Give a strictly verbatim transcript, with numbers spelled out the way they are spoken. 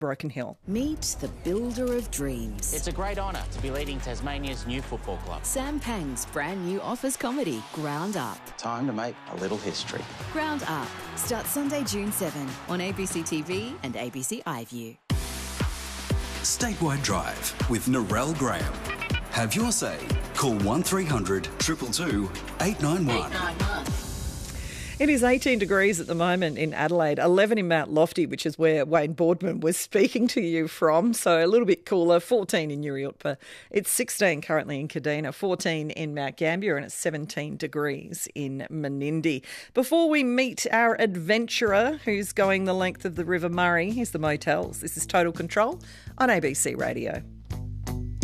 Broken Hill. Meet the builder of dreams. It's a great honour to be leading Tasmania's new football club. Sam Pang's brand new office comedy, Ground Up. Time to make a little history. Ground Up starts Sunday, June seventh on A B C T V and A B C iView. Statewide Drive with Narelle Graham. Have your say. Call one three hundred two two two eight nine one. It is eighteen degrees at the moment in Adelaide, eleven in Mount Lofty, which is where Wayne Boardman was speaking to you from, so a little bit cooler, fourteen in Uriutpa. It's sixteen currently in Kadina, fourteen in Mount Gambier, and it's seventeen degrees in Menindee. Before we meet our adventurer who's going the length of the River Murray, here's the Motels. This is Total Control on A B C Radio.